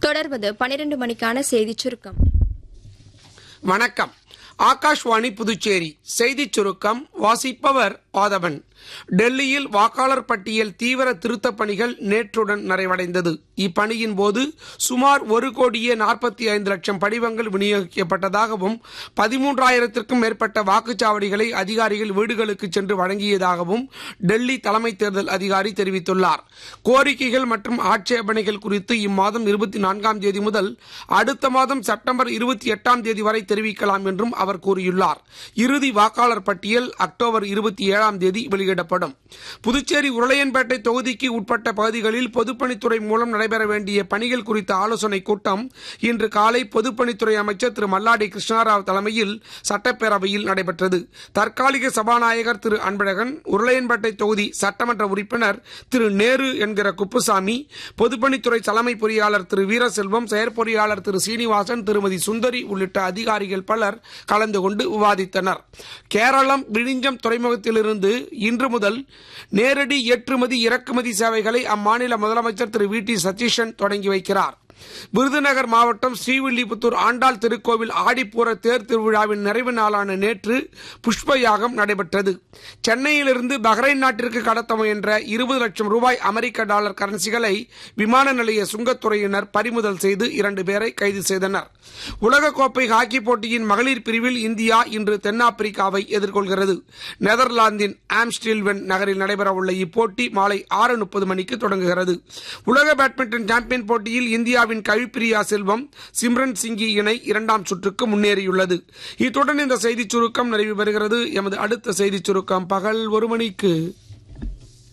தொடர்வது 12 மணிக்கான செய்திச் சுருக்கம். வணக்கம். ஆகாஷ்வாணி புதுச்சேரி செய்திச் சுருக்கம் வாசிப்பவர் ஆதவன். டெல்லியில் வாக்காளர் பட்டியல் தீவிர திருத்தப் பணிகள் நேற்றுடன் நிறைவடைந்தது. இப்பணியின் போது சுமார் 1,45,00,000 படிவங்கள் விநியோகிக்கப்பட்டதாகவும் 13,000க்கும் மேற்பட்ட வாக்குச்சாவடிகளை அதிகாரிகள் வீடுகளுக்கு சென்று வழங்கியதாகவும் டெல்லி தலைமை தேர்தல் அதிகாரி தெரிவித்துள்ளார். கோரிக்கைகள் மற்றும் ஆட்சேபனைகள் குறித்து இம்மாதம் 24ஆம் தேதி முதல் அடுத்த மாதம் செப்டம்பர் 28ஆம் தேதி வரை தெரிவிக்கலாம் என்றும் அவர் கூறியுள்ளார். இறுதி வாக்காளர் பட்டியல் அக்டோபர் 27ஆம் தேதி வெளியிடப்படும். புதுச்சேரி உருளையன்பேட்டை தொகுதிக்கு உட்பட்ட பகுதிகளில் பொதுப்பணித்துறை மூலம் நடைபெற வேண்டிய பணிகள் குறித்த ஆலோசனைக் கூட்டம் இன்று காலை பொதுப்பணித்துறை அமைச்சர் திரு மல்லாடி கிருஷ்ணராவ் தலைமையில் சட்டப்பேரவையில் நடைபெற்றது. தற்காலிக சபாநாயகர் திரு அன்பழகன், உருளையன்பேட்டை தொகுதி சட்டமன்ற உறுப்பினர் திரு நேரு என்கிற குப்புசாமி, பொதுப்பணித்துறை தலைமை பொறியாளர் திரு வீரசெல்வம், செயற்பொறியாளர் திரு சீனிவாசன், திருமதி சுந்தரி உள்ளிட்ட அதிகாரிகள் பலர் கலந்து கொண்டு விவாதித்தனர். கேரளம் விழிஞ்சம் துறைமுகத்திலிருந்து இன்று முதல் நேரடி ஏற்றுமதி இறக்குமதி சேவைகளை அம்மாநில முதலமைச்சர் திரு வி.டி. சதீஷன் தொடங்கி வைக்கிறார். விருதுநகர் மாவட்டம் ஸ்ரீவில்லிபுத்தூர் ஆண்டாள் திருக்கோவில் ஆடிப்பூர தேர் திருவிழாவின் நிறைவு நாளான நேற்று புஷ்ப யாகம் நடைபெற்றது. சென்னையிலிருந்து பஹ்ரைன் நாட்டிற்கு கடத்த முயன்ற 20 லட்சம் ரூபாய் அமெரிக்க டாலர் கரன்சிகளை விமான நிலைய சுங்கத்துறையினர் பறிமுதல் செய்து 2 பேரை கைது செய்தனர். உலகக்கோப்பை ஹாக்கி போட்டியின் மகளிர் பிரிவில் இந்தியா இன்று தென்னாப்பிரிக்காவை எதிர்கொள்கிறது. நெதர்லாந்தின் ஆம்ஸ்டெல்வென் நகரில் நடைபெறவுள்ள இப்போட்டி மாலை 6:30 மணிக்கு தொடங்குகிறது. உலக பேட்மிண்டன் சாம்பியன் போட்டியில் இந்தியாவின் கவிப்பிரியா செல்வம், சிம்ரன் சிங்கி இணை 2ஆம் சுற்றுக்கு முன்னேறியுள்ளது. இத்துடன் இந்த செய்திச் சுருக்கம் நிறைவு பெறுகிறது. எமது அடுத்த செய்திச் சுருக்கம் பகல் 1 மணிக்கு.